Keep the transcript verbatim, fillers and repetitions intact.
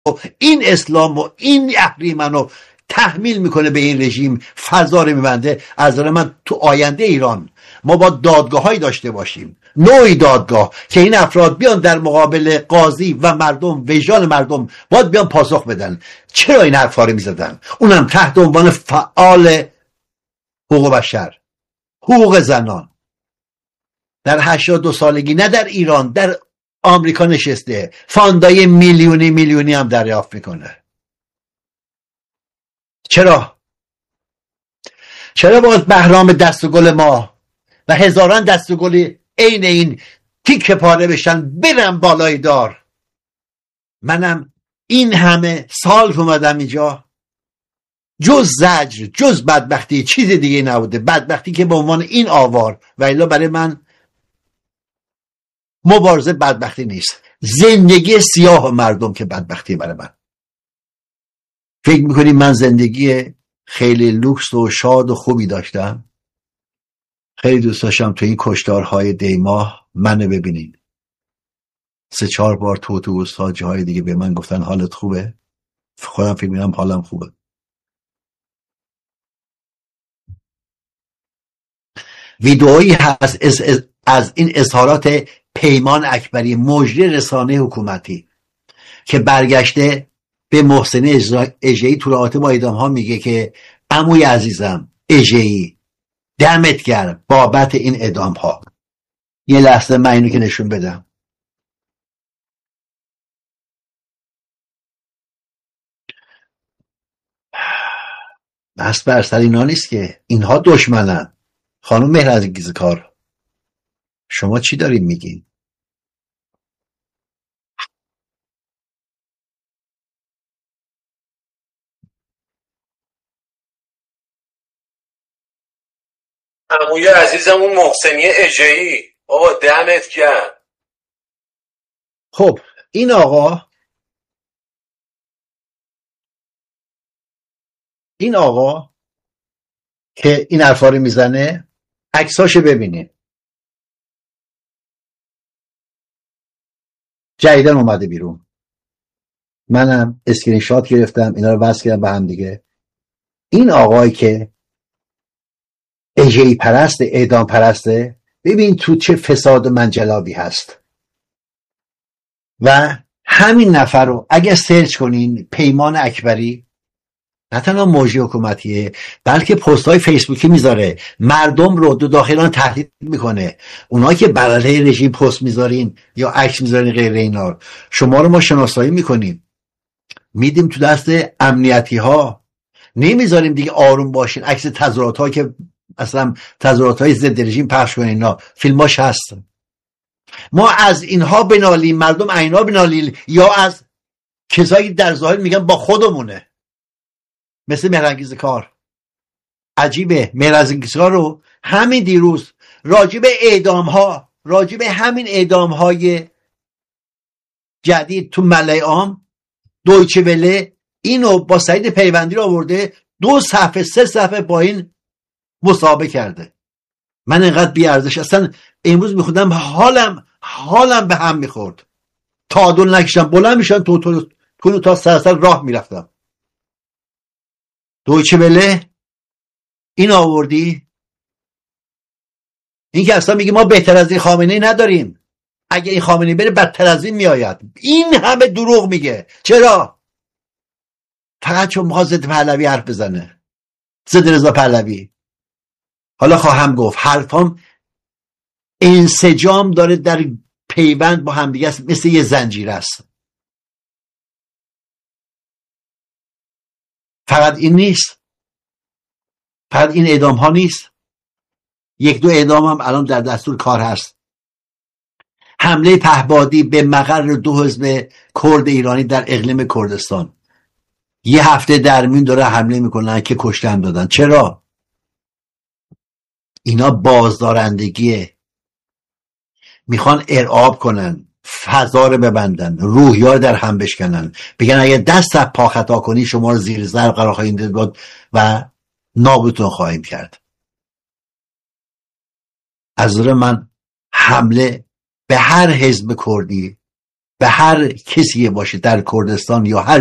این اسلام و این اهریمن رو تحمیل میکنه به این رژیم، فضا رو میبنده. از نظر من تو آینده ایران ما با دادگاه‌هایی داشته باشیم، نوعی دادگاه که این افراد بیان در مقابل قاضی و مردم، وجدان مردم باید بیان پاسخ بدن چرا این حرفا رو میزدن، اونم تحت عنوان فعال حقوق بشر، حقوق زنان. در هشتاد و دو سالگی نه در ایران، در آمریکا نشسته، فاندای میلیونی میلیونی هم دریافت میکنه. چرا؟ چرا باید بهرام دست و گل ما و هزاران دست و گل عین این تیک پاره بشن برم بالای دار؟ منم این همه سال اومدم اینجا، جز زجر، جز بدبختی چیز دیگه نبوده. بدبختی که به عنوان این آوار، و الا برای من مبارزه بدبختی نیست، زندگی سیاه مردم که بدبختی برای من. فکر میکنی من زندگی خیلی لوکس و شاد و خوبی داشتم؟ خیلی دوست داشتم تو این کشتارهای دیماه منو ببینین. سه چهار بار تو اتوبوس ها جاهای دیگه به من گفتن حالت خوبه؟ خودم فکر میکنم حالم خوبه. ویدئویی هست از, از, از این اظهارات پیمان اکبری، مجری رسانه حکومتی، که برگشته به محسن اژه‌ای تو رابطه با اعدام ها میگه که عموی عزیزم اژه‌ای دمت گرم بابت این اعدام ها. یه لحظه من اینو که نشون بدم. بس بر سر اینا نیست که اینها دشمنن. خانم مهرعزیز کار، شما چی دارین میگین؟ عموی عزیزمون محسنی اژه‌ای، بابا دمت گرم. خب این آقا این آقا که این حرفا رو میزنه، عکساشو ببینین. جدیدن اومده بیرون، منم اسکرین شات گرفتم، اینا رو وصل کردم به هم دیگه. این آقایی که اژه‌ای پرست، اعدام پرسته، ببین تو چه فساد و منجلابی هست. و همین نفر رو اگه سرچ کنین، پیمان اکبری نه تنها موجی حکومتیه بلکه پست های فیسبوکی میذاره، مردم رو دو داخلان تهدید میکنه. اونایی که بر علیه رژیم پست میذارین یا عکس میذارین غیر اینا، شما رو ما شناسایی میکنیم، میدیم تو دست امنیتی ها، نمیذاریم دیگه آروم باشین. عکس تظاهرات ها که اصلا تظاهرات های ضد رژیم پخش کنین، اینا فیلماش هست. ما از اینها بنالیم، مردم اینا بنالیم، یا از کسایی در ظاهر میگن با خودمونه، مثل مهرانگیز کار. عجیبه، مهرانگیز کار رو همین دیروز راجب اعدام ها، راجب همین اعدام های جدید تو ملای عام، دویچه وله اینو با سعید پیوندی رو آورده، دو صفحه سه صفحه با این مصاحبه کرده. من اینقدر بی ارزش اصلا امروز میخوندم حالم حالم به هم میخورد. تعادل نکشم، بلند میشم تو تو تو تا سرسر راه میرفتم. دویچه وله این آوردی، این که اصلا میگه ما بهتر از این خامنه‌ای نداریم، اگه این خامنه‌ای بره بدتر از این میآید. این همه دروغ میگه. چرا؟ فقط چون میخواد ضد پهلوی حرف بزنه، ضد رضا پهلوی. حالا خواهم گفت حرفام انسجام داره، در پیوند با هم دیگه است، مثل یه زنجیر است. فقط این نیست، فقط این اعدام ها نیست، یک دو اعدام هم الان در دستور کار هست. حمله پهبادی به مقر دو حزب کرد ایرانی در اقلیم کردستان، یه هفته در میون داره حمله میکنن که کشته هم دادن. چرا؟ اینا بازدارندگیه، میخوان ارعاب کنن، فضا رو ببندن، روحیار در هم بشکنن، بگن اگه دست از پا خطا کنی شما رو زیر ضرب قرار خواهیم داد و نابودتون خواهیم کرد. از نظر من حمله به هر حزب کردی به هر کسی باشه در کردستان یا هر